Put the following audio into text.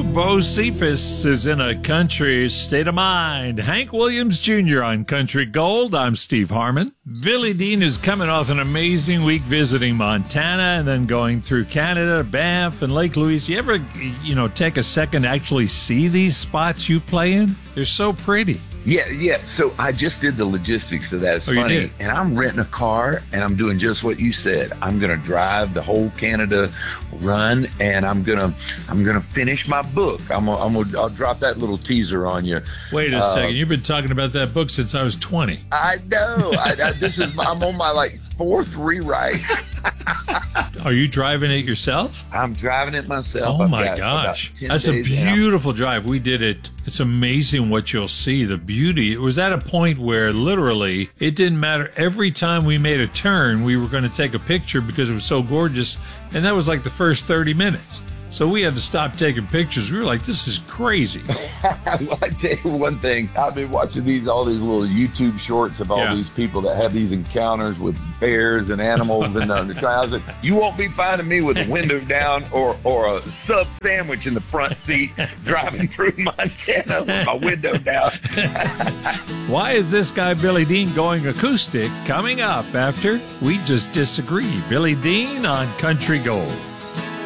Bo Cephas is in a country state of mind. Hank Williams Jr. on Country Gold. I'm Steve Harmon. Billy Dean is coming off an amazing week visiting Montana and then going through Canada, Banff, and Lake Louise. You ever, take a second to actually see these spots you play in? They're so pretty. Yeah. So I just did the logistics of that. It's funny. You did? And I'm renting a car and I'm doing just what you said. I'm going to drive the whole Canada run and I'm going to finish my book. I'll drop that little teaser on you. Wait a second. You've been talking about that book since I was 20. I know. I'm on my fourth rewrite. Are you driving it yourself? I'm driving it myself. Oh my gosh. That's a beautiful drive. We did it. It's amazing what you'll see. The beauty. It was at a point where literally it didn't matter. Every time we made a turn, we were going to take a picture because it was so gorgeous. And that was like the first 30 minutes. So we had to stop taking pictures. We were like, this is crazy. Well, I tell you one thing. I've been watching all these little YouTube shorts of all these people that have these encounters with bears and animals and the trials. You won't be finding me with a window down or a sub sandwich in the front seat driving through Montana with my window down. Why is this guy Billy Dean going acoustic? Coming up after We Just Disagree. Billy Dean on Country Gold.